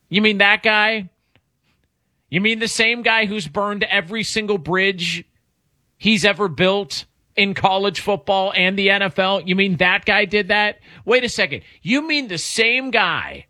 You mean that guy? You mean the same guy who's burned every single bridge he's ever built in college football and the NFL? You mean that guy did that? Wait a second. You mean the same guy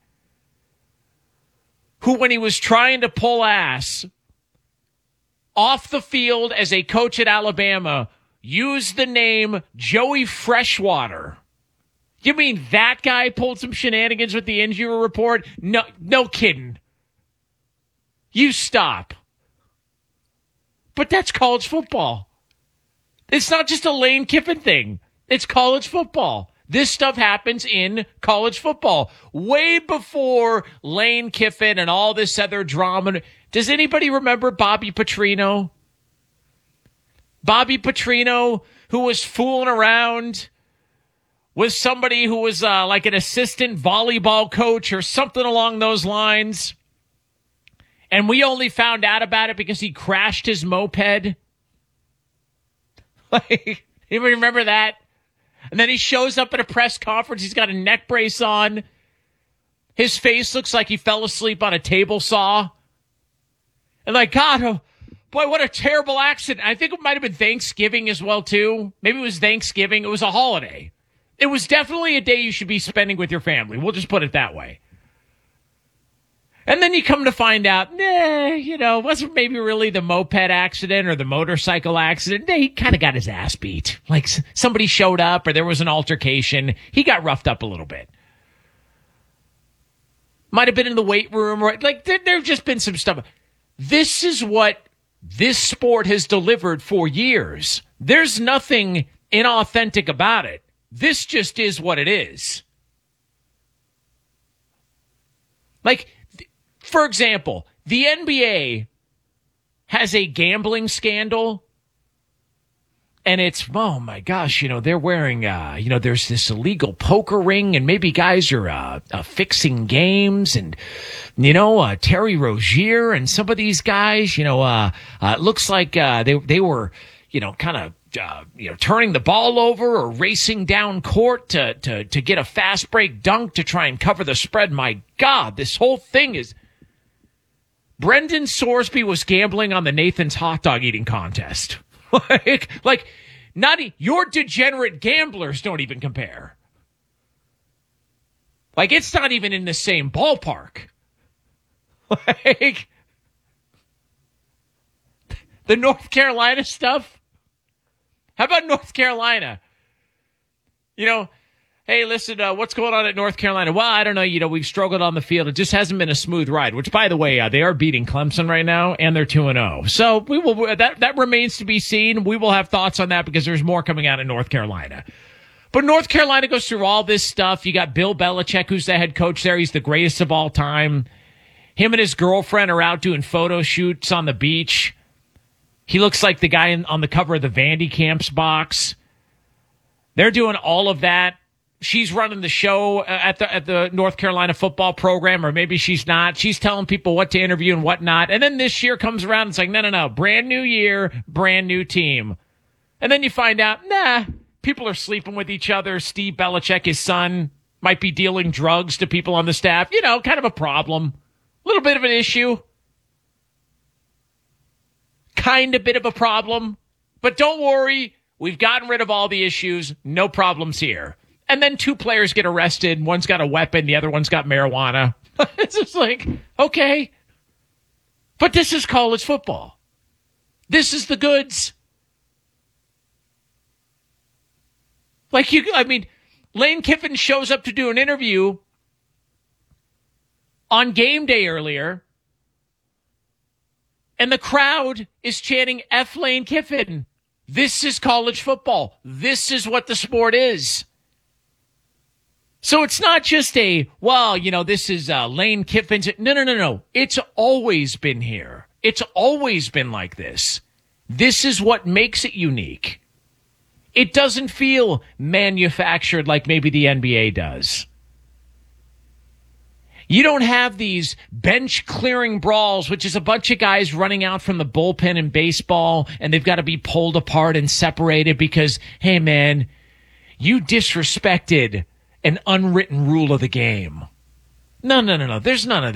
who, when he was trying to pull ass off the field as a coach at Alabama, used the name Joey Freshwater? You mean that guy pulled some shenanigans with the injury report? No kidding. You stop. But that's college football. It's not just a Lane Kiffin thing. It's college football. This stuff happens in college football. Way before Lane Kiffin and all this other drama. Does anybody remember Bobby Petrino? Bobby Petrino, who was fooling around with somebody who was like an assistant volleyball coach or something along those lines. And we only found out about it because he crashed his moped. Like, anybody remember that? And then he shows up at a press conference. He's got a neck brace on. His face looks like he fell asleep on a table saw. And like, God, oh, boy, what a terrible accident. I think it might have been Thanksgiving as well, too. Maybe it was Thanksgiving. It was a holiday. It was definitely a day you should be spending with your family. We'll just put it that way. And then you come to find out, it wasn't maybe really the moped accident or the motorcycle accident. He kind of got his ass beat. Like somebody showed up or there was an altercation. He got roughed up a little bit. Might have been in the weight room. Or, like there've just been some stuff. This is what this sport has delivered for years. There's nothing inauthentic about it. This just is what it is. Like, for example, the NBA has a gambling scandal, and it's, oh my gosh, they're wearing, there's this illegal poker ring, and maybe guys are fixing games, and, Terry Rozier and some of these guys, it looks like they were, kind of, turning the ball over or racing down court to get a fast break dunk to try and cover the spread. My God, this whole thing is... Brendan Sorsby was gambling on the Nathan's hot dog eating contest. like, not your degenerate gamblers don't even compare. Like, it's not even in the same ballpark. Like, the North Carolina stuff. How about North Carolina? Hey, listen, what's going on at North Carolina? Well, I don't know. We've struggled on the field. It just hasn't been a smooth ride, which, by the way, they are beating Clemson right now, and they're 2-0. So we will. That remains to be seen. We will have thoughts on that because there's more coming out of North Carolina. But North Carolina goes through all this stuff. You got Bill Belichick, who's the head coach there. He's the greatest of all time. Him and his girlfriend are out doing photo shoots on the beach. He looks like the guy on the cover of the Vandy Camps box. They're doing all of that. She's running the show at the North Carolina football program, or maybe she's not. She's telling people what to interview and what not. And then this year comes around and it's like, no. Brand new year, brand new team. And then you find out, people are sleeping with each other. Steve Belichick, his son, might be dealing drugs to people on the staff. Kind of a problem. A little bit of an issue. Kind of bit of a problem. But don't worry. We've gotten rid of all the issues. No problems here. And then 2 players get arrested. One's got a weapon. The other one's got marijuana. It's just like, okay. But this is college football. This is the goods. Lane Kiffin shows up to do an interview on game day earlier, and the crowd is chanting F Lane Kiffin. This is college football. This is what the sport is. So it's not just this is Lane Kiffin's. No. It's always been here. It's always been like this. This is what makes it unique. It doesn't feel manufactured like maybe the NBA does. You don't have these bench clearing brawls, which is a bunch of guys running out from the bullpen in baseball, and they've got to be pulled apart and separated because, hey, man, you disrespected an unwritten rule of the game. No. There's none of that.